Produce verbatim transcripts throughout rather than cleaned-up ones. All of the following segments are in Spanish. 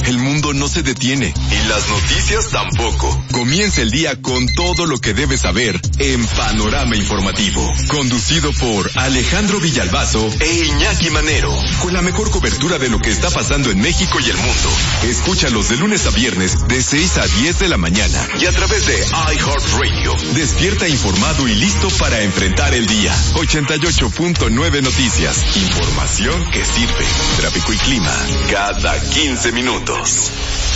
El mundo no se detiene y las noticias tampoco. Comienza el día con todo lo que debes saber en Panorama Informativo. Conducido por Alejandro Villalbazo e Iñaki Manero. Con la mejor cobertura de lo que está pasando en México y el mundo. Escúchalos de lunes a viernes de seis a diez de la mañana y a través de iHeartRadio. Despierta informado y listo para enfrentar el día. ochenta y ocho punto nueve Noticias. Información que sirve. Tráfico y clima cada quince minutos.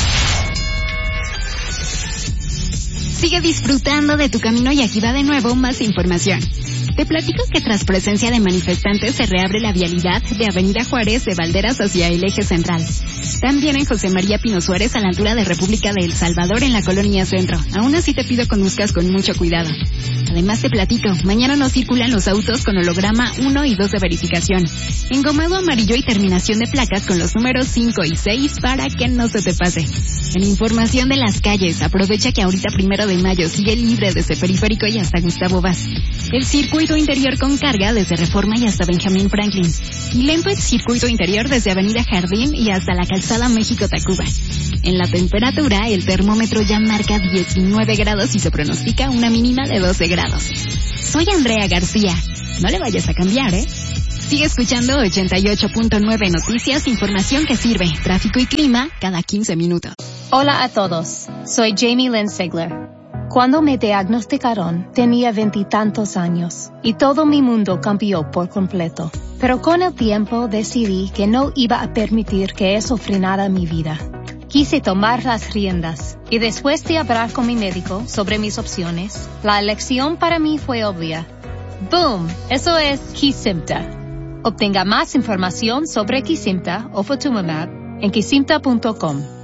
Sigue disfrutando de tu camino y aquí va de nuevo más información. Te platico que tras presencia de manifestantes se reabre la vialidad de Avenida Juárez de Valderas hacia el eje central. También en José María Pino Suárez a la altura de República de El Salvador en la Colonia Centro. Aún así te pido conduzcas con mucho cuidado. Además te platico, mañana no circulan los autos con holograma uno y dos de verificación. Engomado amarillo y terminación de placas con los números cinco y seis para que no se te pase. En información de las calles, aprovecha que ahorita primero de mayo sigue libre desde Periférico y hasta Gustavo Vaz. El circuito interior con carga desde Reforma y hasta Benjamín Franklin. Y lento el circuito interior desde Avenida Jardín y hasta la calzada México-Tacuba. En la temperatura, el termómetro ya marca diecinueve grados y se pronostica una mínima de doce grados. Soy Andrea García. No le vayas a cambiar, ¿eh? Sigue escuchando ochenta y ocho punto nueve Noticias, información que sirve. Tráfico y clima cada quince minutos. Hola a todos. Soy Jamie Lynn Sigler. Cuando me diagnosticaron, tenía veintitantos años y todo mi mundo cambió por completo. Pero con el tiempo decidí que no iba a permitir que eso frenara mi vida. Quise tomar las riendas y después de hablar con mi médico sobre mis opciones, la elección para mí fue obvia. ¡Boom! Eso es Kesimpta. Obtenga más información sobre Kesimpta o Ofatumumab en kesimpta punto com.